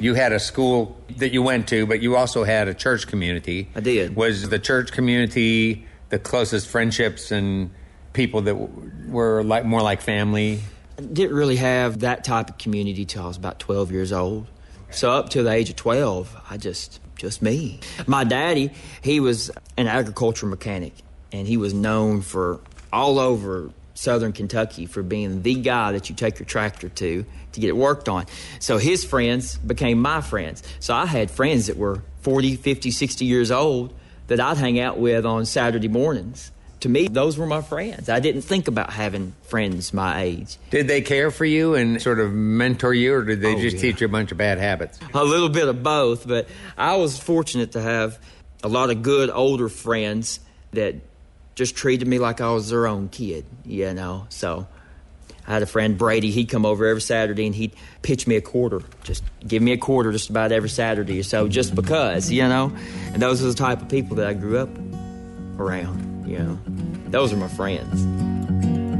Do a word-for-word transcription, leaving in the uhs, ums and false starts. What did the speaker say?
You had a school that you went to, but you also had a church community. I did. Was the church community the closest friendships and people that were like more like family? I didn't really have that type of community till I was about twelve years old. So up to the age of twelve, I just, just me. My daddy, he was an agricultural mechanic, and he was known for all over southern Kentucky for being the guy that you take your tractor to to get it worked on. So his friends became my friends. So I had friends that were forty, fifty, sixty years old that I'd hang out with on Saturday mornings. To me, those were my friends. I didn't think about having friends my age. Did they care for you and sort of mentor you, or did they Oh, just yeah. teach you a bunch of bad habits? A little bit of both, but I was fortunate to have a lot of good older friends that just treated me like I was their own kid, you know. So I had a friend, Brady. He'd come over every Saturday and he'd pitch me a quarter. Just give me a quarter just about every Saturday or so, just because, you know. And those are the type of people that I grew up around, you know. Those are my friends.